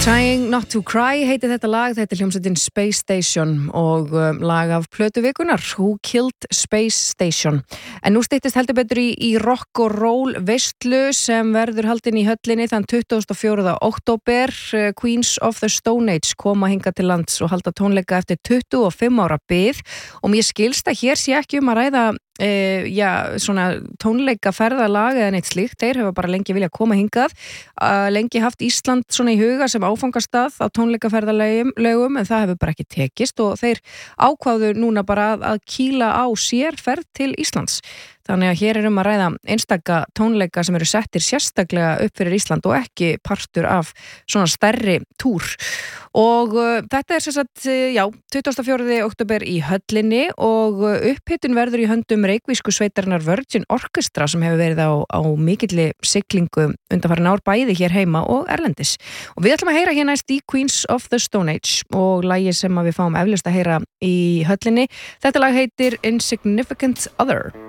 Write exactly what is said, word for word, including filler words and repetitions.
Trying Not To Cry heitir þetta lag, þetta er hljómsveitin Space Station og um, lag af plötu vikunar, Who Killed Space Station. En nú styttist heldur betur í, í rock og roll veistlu sem verður haldin í höllinni þann tuttugasta og fjórða október. Queens of the Stone Age koma hingað til lands og halda tónleika eftir tuttugu og fimm ára bið og mér skilst að hér sé ekki um að ræða Uh, já, svona tónleika ferðalag eða neitt slíkt, þeir hefur bara lengi vilja koma hingað, uh, lengi haft Ísland svona í huga sem áfangastað á tónleika ferðalögum, en það hefur bara ekki tekist og þeir ákváðu núna bara að, að kýla á sér ferð til Íslands. Þannig að hér er um að ræða einstaka tónleika sem eru settir sérstaklega upp fyrir Ísland og ekki partur af svona stærri túr. Og uh, þetta er sem sagt, já, tuttugasta og fjórða október í höllinni og uh, upphittun verður í höndum reykvísku sveitarinnar Virgin Orchestra sem hefur verið á, á mikilli siglingu undanfarin ár bæði hér heima og erlendis. Og við ætlum að heyra hér næst í Queens of the Stone Age og lagi sem að við fáum eflaust að heyra í höllinni. Þetta lag heitir Insignificant Other.